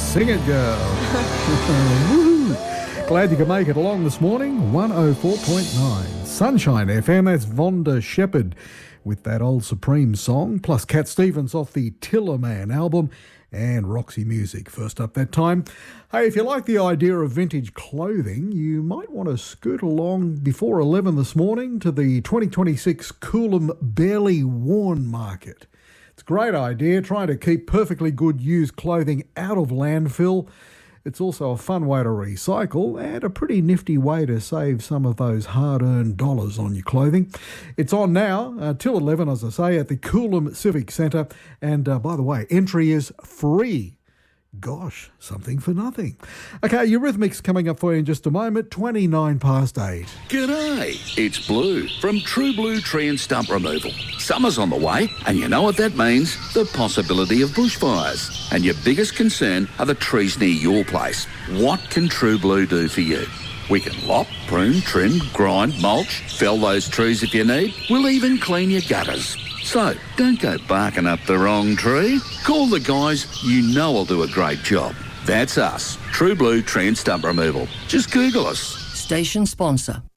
Sing it, girl. Woo-hoo. Glad you could make it along this morning. 104.9 Sunshine FM. That's Vonda Shepherd with that old Supreme song, plus Cat Stevens off the Tillerman album, and Roxy Music first up that time. Hey, if you like the idea of vintage clothing, you might want to scoot along before 11 this morning to the 2026 Coolum Barely Worn Market. It's a great idea, trying to keep perfectly good used clothing out of landfill. It's also a fun way to recycle and a pretty nifty way to save some of those hard-earned dollars on your clothing. It's on now till 11, as I say, at the Coolum Civic Centre. And by the way, entry is free. Gosh, something for nothing. Okay, Eurythmics coming up for you in just a moment, 8:29. G'day, it's Blue from True Blue Tree and Stump Removal. Summer's on the way, and you know what that means? The possibility of bushfires. And your biggest concern are the trees near your place. What can True Blue do for you? We can lop, prune, trim, grind, mulch, fell those trees if you need. We'll even clean your gutters. So, don't go barking up the wrong tree. Call the guys you know will do a great job. That's us, True Blue Tree and Stump Removal. Just Google us. Station sponsor.